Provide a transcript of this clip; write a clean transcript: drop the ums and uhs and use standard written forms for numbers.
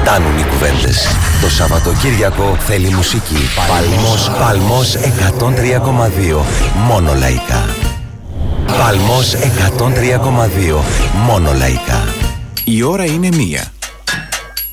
Φτάνουν οι κουβέντες. Το Σαββατοκύριακο θέλει μουσική. Παλμός 103,2. Μόνο λαϊκά. Παλμός 103,2. Μόνο λαϊκά. Η ώρα είναι 1.